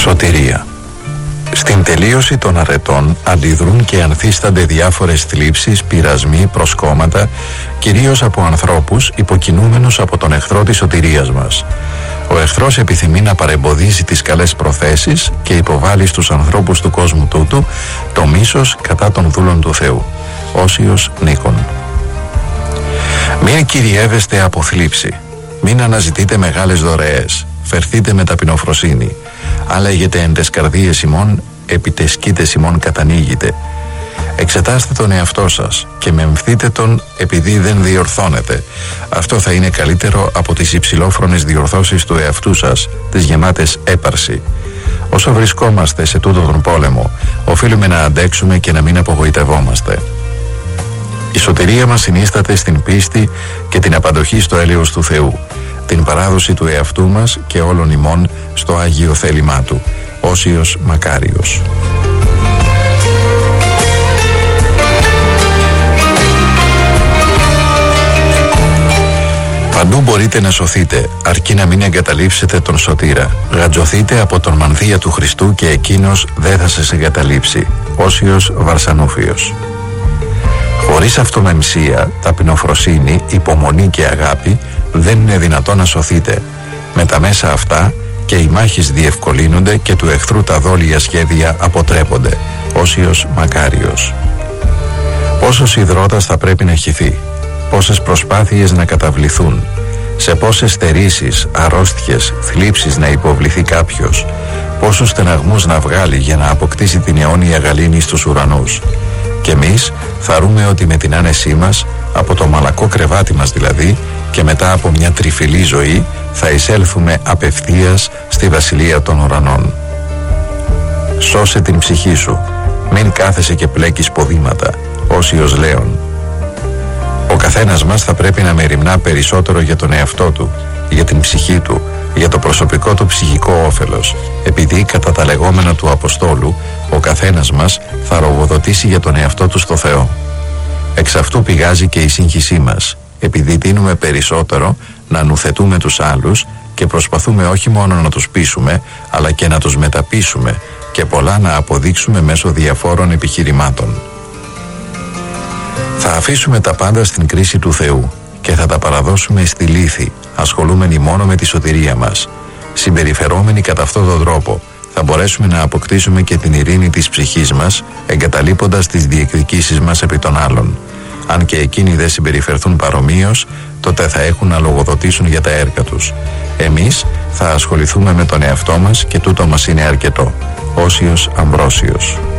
Σωτηρία. Στην τελείωση των αρετών αντιδρούν και ανθίστανται διάφορες θλίψεις, πειρασμοί, προσκόμματα, κυρίως από ανθρώπους υποκινούμενους από τον εχθρό της σωτηρίας μας. Ο εχθρός επιθυμεί να παρεμποδίσει τις καλές προθέσεις και υποβάλλει στους ανθρώπους του κόσμου τούτου το μίσος κατά των δούλων του Θεού. Όσιος Νίκον. Μην κυριεύεστε από θλίψη. Μην αναζητείτε μεγάλες δωρεές. Φερθείτε με ταπεινοφροσύνη. Αν λέγεται εν τες καρδίες ημών, επί τες σκήτες ημών κατανοίγετε. Εξετάστε τον εαυτό σας και μεμφθείτε τον επειδή δεν διορθώνετε. Αυτό θα είναι καλύτερο από τις υψηλόφρονες διορθώσεις του εαυτού σας, τις γεμάτες έπαρση. Όσο βρισκόμαστε σε τούτο τον πόλεμο, οφείλουμε να αντέξουμε και να μην απογοητευόμαστε. Η σωτηρία μας συνίσταται στην πίστη και την απαντοχή στο έλεος του Θεού, την παράδοση του εαυτού μας και όλων ημών στο Άγιο θέλημά Του. Όσιος Μακάριος. Παντού μπορείτε να σωθείτε, αρκεί να μην εγκαταλείψετε τον σωτήρα. Γατζωθείτε από τον μανδύα του Χριστού και εκείνος δεν θα σας εγκαταλείψει. Όσιος Βαρσανούφιος. Χωρίς αυτομεμψία, ταπεινοφροσύνη, υπομονή και αγάπη δεν είναι δυνατό να σωθείτε. Με τα μέσα αυτά και οι μάχες διευκολύνονται και του εχθρού τα δόλια σχέδια αποτρέπονται. Όσιος Μακάριος. Πόσος υδρότας θα πρέπει να χυθεί, πόσες προσπάθειες να καταβληθούν, σε πόσες στερήσεις, αρρώστιες, θλίψεις να υποβληθεί κάποιος, πόσους στεναγμούς να βγάλει για να αποκτήσει την αιώνια γαλήνη στους ουρανούς. Και εμείς θαρούμε ότι με την άνεσή μας, από το μαλακό κρεβάτι μας δηλαδή, και μετά από μια τριφυλή ζωή, θα εισέλθουμε απευθείας στη βασιλεία των ουρανών. Σώσε την ψυχή σου, μην κάθεσαι και πλέκεις ποδήματα. Όσιος Λέων. Ο καθένας μας θα πρέπει να μεριμνά περισσότερο για τον εαυτό του, για την ψυχή του, για το προσωπικό του ψυχικό όφελος, επειδή κατά τα λεγόμενα του Αποστόλου ο καθένας μας θα λογοδοτήσει για τον εαυτό του στο Θεό. Εξ αυτού πηγάζει και η σύγχυσή μας, επειδή δίνουμε περισσότερο να νουθετούμε τους άλλους και προσπαθούμε όχι μόνο να τους πείσουμε, αλλά και να τους μεταπείσουμε και πολλά να αποδείξουμε μέσω διαφόρων επιχειρημάτων. Θα αφήσουμε τα πάντα στην κρίση του Θεού και θα τα παραδώσουμε στη λύθη, ασχολούμενοι μόνο με τη σωτηρία μας. Συμπεριφερόμενοι κατά αυτόν τον τρόπο, θα μπορέσουμε να αποκτήσουμε και την ειρήνη της ψυχής μας, εγκαταλείποντας τις διεκδικήσεις μας επί των άλλων. Αν και εκείνοι δεν συμπεριφερθούν παρομοίως, τότε θα έχουν να λογοδοτήσουν για τα έργα τους. Εμείς θα ασχοληθούμε με τον εαυτό μας και τούτο μας είναι αρκετό. Όσιος Αμβρόσιος.